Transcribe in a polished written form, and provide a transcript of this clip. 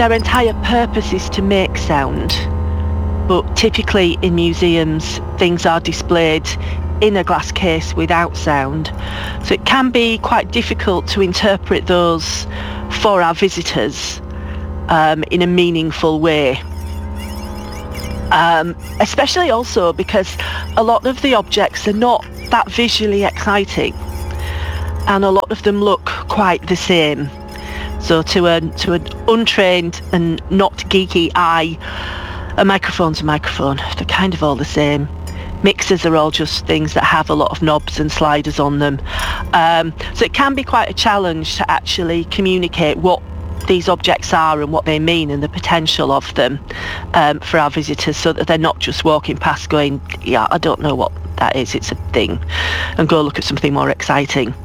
their entire purpose is to make sound. But typically in museums, things are displayed in a glass case without sound. So it can be quite difficult to interpret those for our visitors in a meaningful way. Especially also because a lot of the objects are not that visually exciting, and a lot of them look quite the same. So to an untrained and not geeky eye, a microphone's a microphone. They're kind of all the same. Mixers are all just things that have a lot of knobs and sliders on them. So it can be quite a challenge to actually communicate what these objects are and what they mean and the potential of them for our visitors, so that they're not just walking past going, yeah, I don't know what that is, it's a thing, and go look at something more exciting.